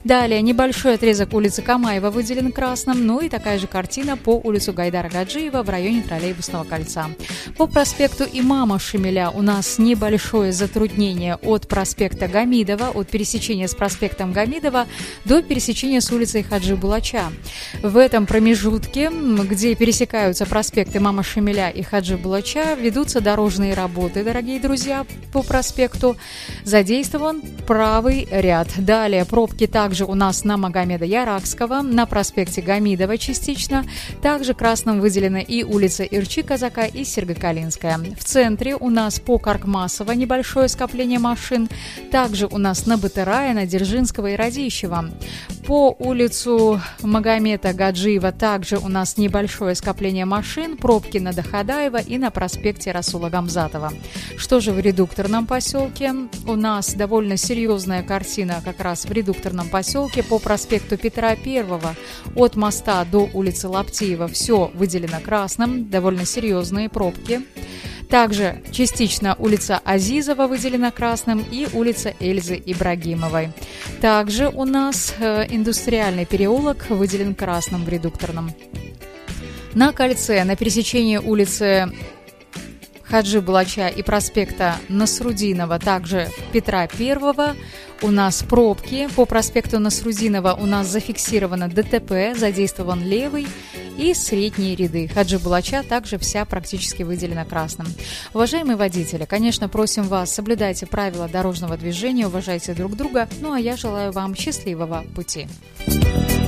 Далее небольшой отрезок улицы Камаева выделен красным, ну и такая же картина по улицу Гайдара Гаджиева в районе троллейбусного кольца. По проспекту Имама Шамиля у нас небольшое затруднение от проспекта Гамидова, от пересечения с проспектом Гамидова до пересечения с улицей Хаджи Булача. В этом промежутке, где пересекаются проспекты Имама Шамиля и Хаджи Булача, ведутся дорожные работы, дорогие друзья, по проспекту. Задействован правый ряд. Далее пробки также у нас на Магомеда Яракского, на проспекте Гамидова частично. Также красным выделены и улица Ирчи-Казака и Сергокалинская. В центре у нас по Каркмасово небольшое скопление машин. Также у нас на Батырая, на Дзержинского и Радищева. По улицу Магомеда Гаджиева также у нас небольшое скопление машин, пробки на Доходаева и на проспекте Расула Гамзатова. Что же в редукторном поселке? У нас довольно серьезная картина как раз в редукторном поселке по проспекту Петра I от моста до улицы Лаптиева. Все выделено красным, довольно серьезные пробки. Также частично улица Азизова выделена красным и улица Эльзы Ибрагимовой. Также у нас индустриальный переулок выделен красным в редукторном. На кольце, на пересечении улицы Хаджи Булача и проспекта Насрудинова, также Петра I, у нас пробки. По проспекту Насрудинова у нас зафиксировано ДТП, задействован левый и средние ряды. Хаджи Булача также вся практически выделена красным. Уважаемые водители, конечно, просим вас, соблюдайте правила дорожного движения, уважайте друг друга, ну а я желаю вам счастливого пути.